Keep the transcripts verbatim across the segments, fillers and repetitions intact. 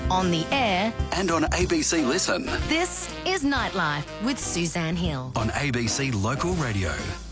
on the air, and on A B C Listen. this is Nightlife with Suzanne Hill. On A B C Local Radio.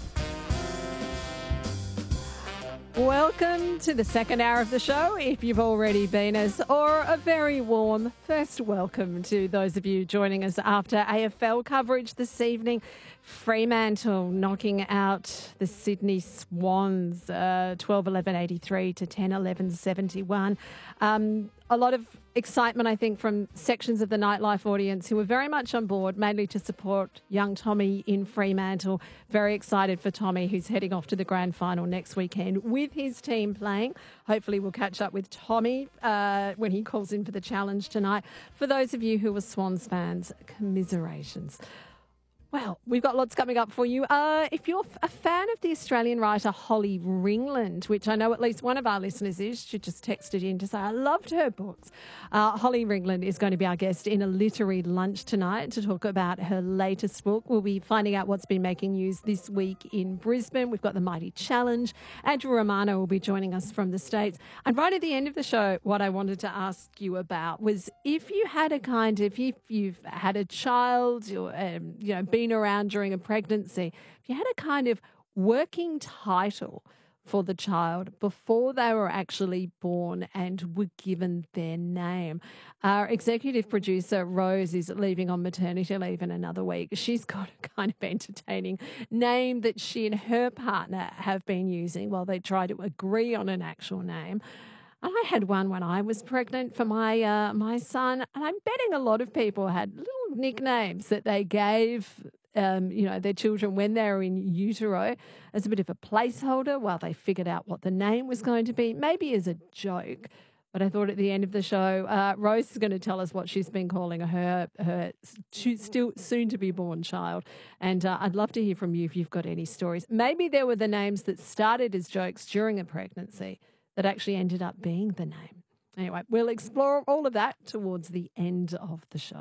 Welcome to the second hour of the show, if you've already been us, or a very warm first welcome to those of you joining us after A F L coverage this evening. Fremantle knocking out the Sydney Swans, uh, twelve eleven eighty-three to ten eleven seventy-one. Um, a lot of excitement, I think, from sections of the Nightlife audience who were very much on board, mainly to support young Tommy in Fremantle. Very excited for Tommy, who's heading off to the grand final next weekend with his team playing. Hopefully we'll catch up with Tommy uh, when he calls in for the challenge tonight. For those of you who are Swans fans, commiserations. Well, we've got lots coming up for you. Uh, if you're a fan of the Australian writer Holly Ringland, which I know at least one of our listeners is, she just texted in to say, I loved her books. Uh, Holly Ringland is going to be our guest in a literary lunch tonight to talk about her latest book. We'll be finding out what's been making news this week in Brisbane. We've got the Mighty Challenge. Andrew Romano will be joining us from the States. And right at the end of the show, what I wanted to ask you about was if you had a kind of, if you've had a child or, um, you know, been around during a pregnancy, if you had a kind of working title for the child before they were actually born and were given their name. Our executive producer, Rose, is leaving on maternity leave in another week. She's got a kind of entertaining name that she and her partner have been using while they try to agree on an actual name. And I had one when I was pregnant for my uh, my son, and I'm betting a lot of people had little nicknames that they gave um, you know, their children when they were in utero as a bit of a placeholder while they figured out what the name was going to be, maybe as a joke. But I thought at the end of the show, uh, Rose is going to tell us what she's been calling her her still soon-to-be-born child. And uh, I'd love to hear from you if you've got any stories. Maybe there were the names that started as jokes during a pregnancy that actually ended up being the name. Anyway, we'll explore all of that towards the end of the show.